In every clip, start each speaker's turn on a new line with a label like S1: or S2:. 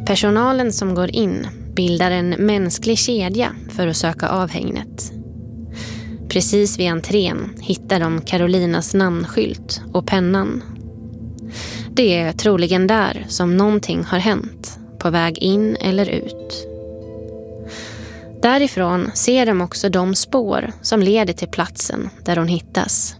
S1: Personalen som går in bildar en mänsklig kedja för att söka av hägnet. Precis vid entrén hittar de Carolinas namnskylt och pennan. Det är troligen där som någonting har hänt, på väg in eller ut. Därifrån ser de också de spår som leder till platsen där hon hittas.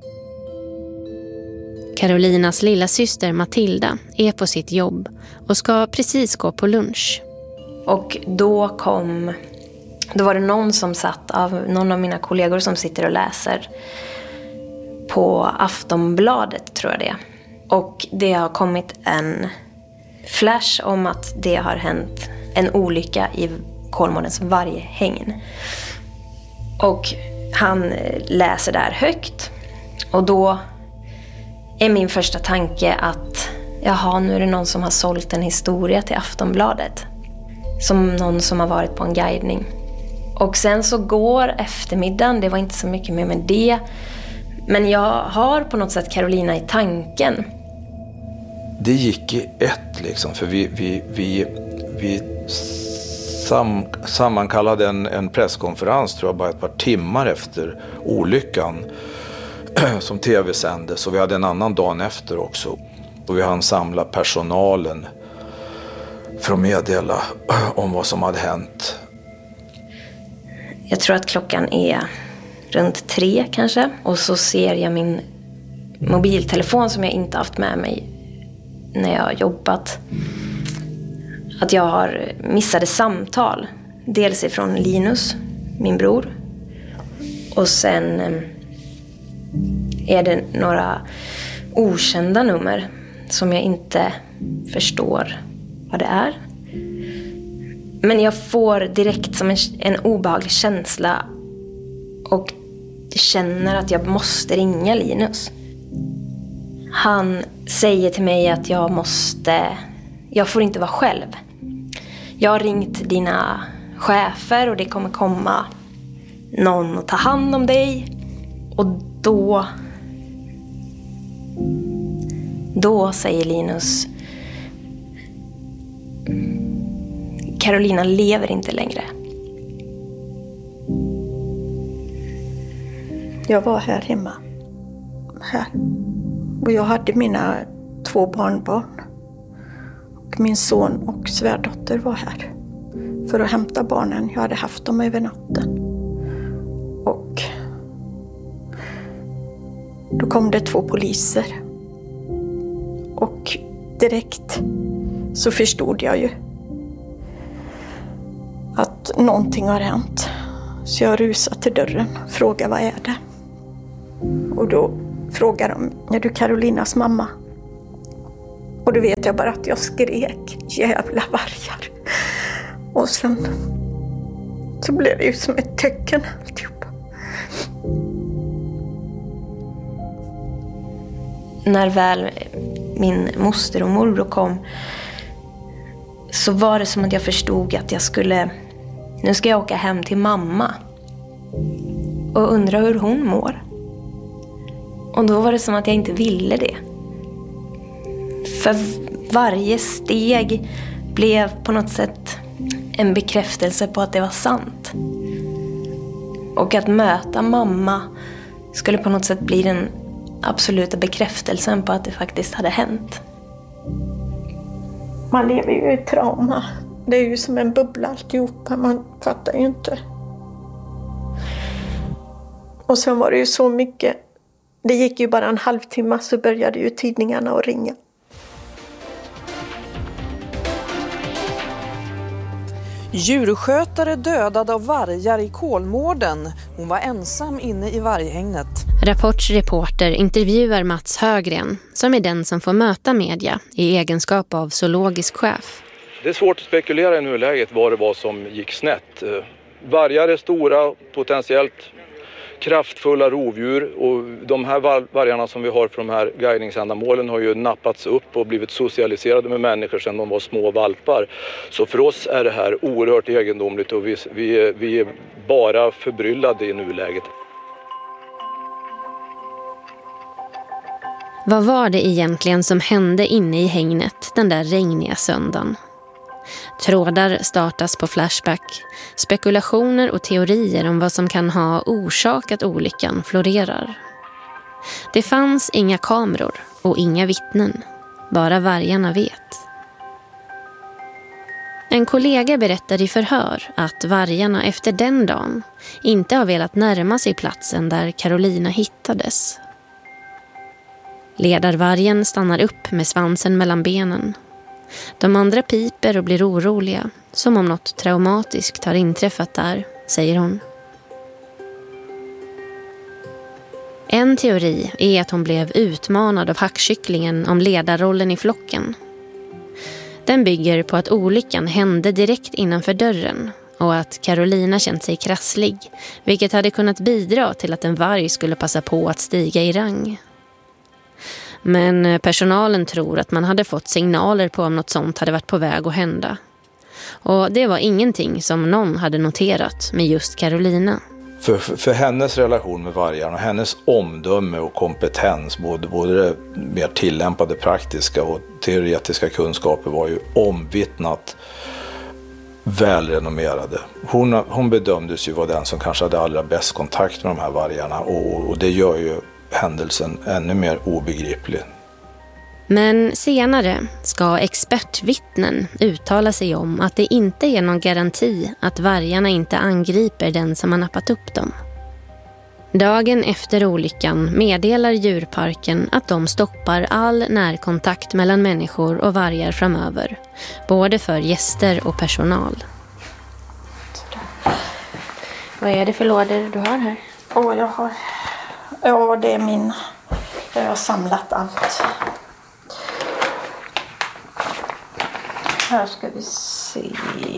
S1: Carolinas lilla syster Matilda är på sitt jobb och ska precis gå på lunch.
S2: Och då var det någon av mina kollegor som sitter och läser på Aftonbladet, tror jag det. Och det har kommit en flash om att det har hänt en olycka i Kolmårdens varghägn. Och han läser där högt. Och då är min första tanke att nu är det någon som har sålt en historia till Aftonbladet. Som någon som har varit på en guidning. Och sen så går eftermiddagen, det var inte så mycket mer med det. Men jag har på något sätt Carolina i tanken.
S3: Det gick i ett liksom, för vi sammankallade en presskonferens, tror jag, bara ett par timmar efter olyckan som tv-sändes, och vi hade en annan dagen efter också. Och vi hann samla personalen för att meddela om vad som hade hänt.
S2: Jag tror att klockan är runt 3 kanske. Och så ser jag min mobiltelefon som jag inte haft med mig när jag har jobbat. Att jag har missade samtal. Dels ifrån Linus, min bror. Och sen är det några okända nummer som jag inte förstår vad det är. Men jag får direkt som en obehaglig känsla och känner att jag måste ringa Linus. Han säger till mig att jag får inte vara själv. Jag har ringt dina chefer och det kommer komma någon att ta hand om dig. Och då säger Linus: Carolina lever inte längre.
S4: Jag var här hemma. Och jag hade mina 2 barnbarn. Och min son och svärdotter var här för att hämta barnen. Jag hade haft dem över natten. Och då kom det 2 poliser. Och direkt så förstod jag ju att någonting har hänt. Så jag rusade till dörren och frågade: vad är det? Och då frågade de: är du Carolinas mamma? Och då vet jag bara att jag skrek: jävla vargar. Och sen så blev det ju som ett tecken alltihop.
S2: När väl min moster och morbror kom så var det som att jag förstod att nu ska jag åka hem till mamma och undra hur hon mår. Och då var det som att jag inte ville det. För varje steg blev på något sätt en bekräftelse på att det var sant. Och att möta mamma skulle på något sätt bli den absoluta bekräftelsen på att det faktiskt hade hänt.
S4: Man lever ju i trauma. Det är ju som en bubbla alltihopa, man fattar ju inte. Och sen var det ju så mycket. Det gick ju bara en halvtimme så började ju tidningarna att ringa.
S5: Djurskötare dödad av vargar i Kolmården. Hon var ensam inne i varghägnet.
S1: Rapports reporter intervjuar Mats Högren, som är den som får möta media i egenskap av zoologisk chef.
S3: Det är svårt att spekulera i nuläget vad det var som gick snett. Vargar är stora, potentiellt kraftfulla rovdjur, och de här vargarna som vi har för de här guidningsändamålen har ju nappats upp och blivit socialiserade med människor sedan de var små valpar. Så för oss är det här oerhört egendomligt och vi är bara förbryllade i nuläget.
S1: Vad var det egentligen som hände inne i hägnet den där regniga söndagen? Trådar startas på Flashback. Spekulationer och teorier om vad som kan ha orsakat olyckan florerar. Det fanns inga kameror och inga vittnen. Bara vargarna vet. En kollega berättar i förhör att vargarna efter den dagen inte har velat närma sig platsen där Carolina hittades. Ledarvargen stannar upp med svansen mellan benen. De andra piper och blir oroliga, som om något traumatiskt har inträffat där, säger hon. En teori är att hon blev utmanad av hackkycklingen om ledarrollen i flocken. Den bygger på att olyckan hände direkt innanför dörren och att Carolina känt sig krasslig, vilket hade kunnat bidra till att en varg skulle passa på att stiga i rang. Men personalen tror att man hade fått signaler på om något sånt hade varit på väg att hända. Och det var ingenting som någon hade noterat med just Carolina.
S3: För hennes relation med vargarna, hennes omdöme och kompetens, både det mer tillämpade praktiska och teoretiska kunskaper var ju omvittnat välrenommerade. Hon bedömdes ju vara den som kanske hade allra bäst kontakt med de här vargarna och det gör ju händelsen ännu mer obegriplig.
S1: Men senare ska expertvittnen uttala sig om att det inte är någon garanti att vargarna inte angriper den som har nappat upp dem. Dagen efter olyckan meddelar djurparken att de stoppar all närkontakt mellan människor och vargar framöver, både för gäster och personal. Vad är det för lådor du har här?
S4: Det är min. Jag har samlat allt. Här ska vi se.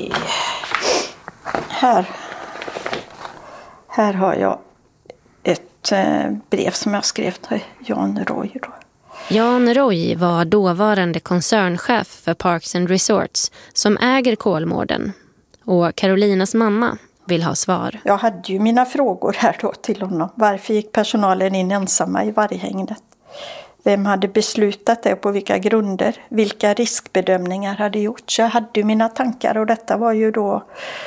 S4: Här har jag ett brev som jag skrev till Jan Roy.
S1: Jan Roy var dåvarande koncernchef för Parks and Resorts som äger Kolmården. Och Carolinas mamma vill ha svar.
S4: Jag hade ju mina frågor här då till honom. Varför gick personalen in ensamma i varghägnet? Vem hade beslutat det och på vilka grunder? Vilka riskbedömningar hade gjorts? Jag hade ju mina tankar och detta var ju då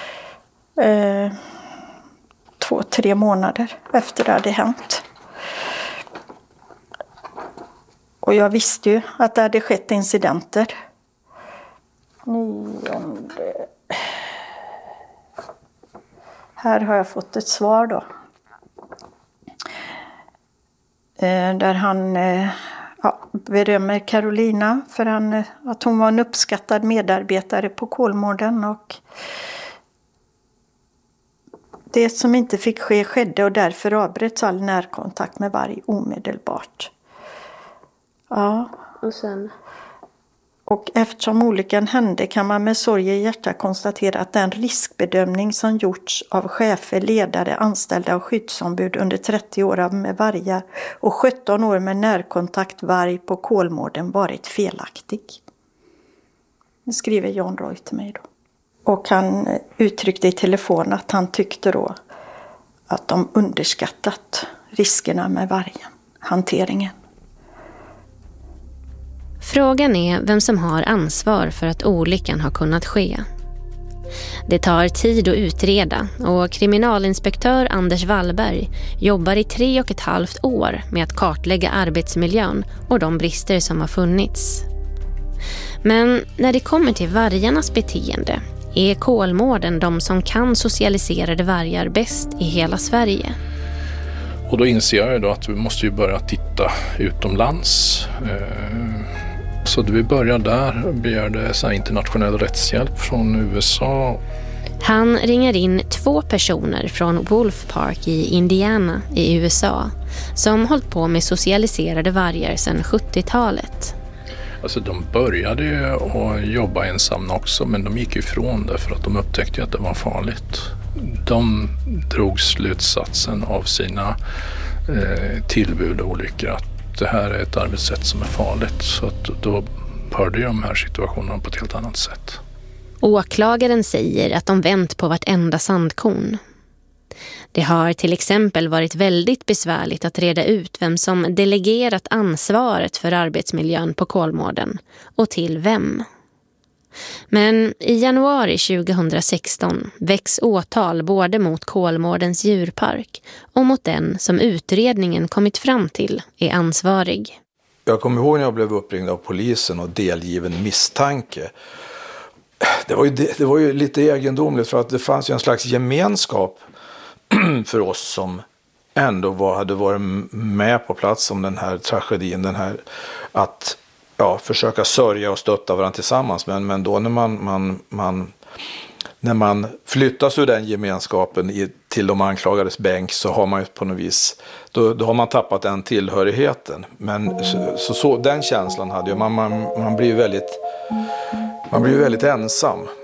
S4: 2-3 månader efter det hade hänt. Och jag visste ju att det hade skett incidenter. 9. Här har jag fått ett svar då. Där han berömmer Carolina för att hon var en uppskattad medarbetare på Kolmården och det som inte fick ske skedde och därför avbröts all närkontakt med varg omedelbart. Ja.
S1: Och sen?
S4: Och eftersom olyckan hände kan man med sorg i hjärtat konstatera att den riskbedömning som gjorts av chefer, ledare, anställda och skyddsombud under 30 år med vargar och 17 år med närkontakt varg på Kolmården varit felaktig. Det skriver Jan Roy till mig då. Och han uttryckte i telefon att han tyckte då att de underskattat riskerna med vargen, hanteringen.
S1: Frågan är vem som har ansvar för att olyckan har kunnat ske. Det tar tid att utreda och kriminalinspektör Anders Wallberg jobbar i 3,5 år med att kartlägga arbetsmiljön och de brister som har funnits. Men när det kommer till vargarnas beteende är Kolmården de som kan socialiserade vargar bäst i hela Sverige.
S6: Och då inser jag ju då att vi måste ju börja titta utomlands. Så vi började där och begärde så här internationell rättshjälp från USA.
S1: Han ringer in 2 personer från Wolf Park i Indiana i USA som hållit på med socialiserade vargar sedan 70-talet.
S6: Alltså de började ju att jobba ensamma också, men de gick ifrån det för att de upptäckte att det var farligt. De drog slutsatsen av sina tillbud och olyckor att det här är ett arbetssätt som är farligt, så att då hörde de här situationerna på ett helt annat sätt.
S1: Åklagaren säger att de vänt på vartenda sandkorn. Det har till exempel varit väldigt besvärligt att reda ut vem som delegerat ansvaret för arbetsmiljön på Kolmården och till vem. Men i januari 2016 väcks åtal både mot Kolmårdens djurpark och mot den som utredningen kommit fram till är ansvarig.
S7: Jag kommer ihåg när jag blev uppringd av polisen och delgiven misstanke. Det var ju lite egendomligt för att det fanns ju en slags gemenskap för oss som ändå hade varit med på plats om den här tragedin. Den här att försöka sörja och stötta varandra tillsammans. Men då när man flyttas ur den gemenskapen till de anklagades bänk så har man ju på något vis, då har man tappat den tillhörigheten. Men så den känslan hade ju, man blir ju väldigt ensam.